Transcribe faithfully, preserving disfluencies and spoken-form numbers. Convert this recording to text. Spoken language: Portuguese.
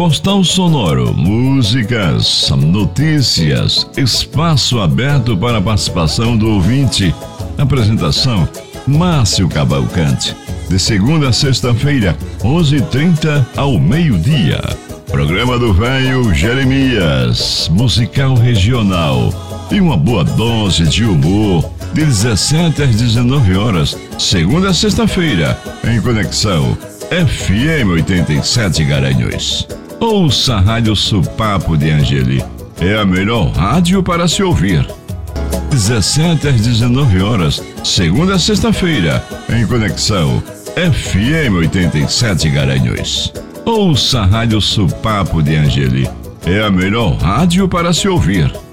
Postal sonoro, músicas, notícias, espaço aberto para a participação do ouvinte. Apresentação: Márcio Cavalcante. De segunda a sexta-feira, onze e trinta ao meio-dia. Programa do Velho Jeremias, musical regional. E uma boa dose de humor, de dezessete às dezenove horas, segunda a sexta-feira, em Conexão F M oitenta e sete Garanhuns. Ouça a Rádio Supapo de Angeli. É a melhor rádio para se ouvir. dezessete às dezenove horas, segunda a sexta-feira, em Conexão F M oitenta e sete Garanhuns. Ouça a Rádio Supapo de Angeli. É a melhor rádio para se ouvir.